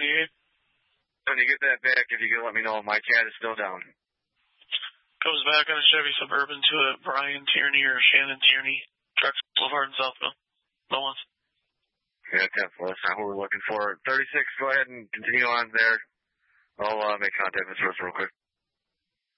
78. When you get that back, if you can let me know, my cat is still down. Goes back on a Chevy Suburban to a Brian Tierney or Shannon Tierney. Trucks Boulevard in Southville. No one's. Yeah, 10. Well, that's not who we're looking for. 36, go ahead and continue on there. I'll make contact with this real quick.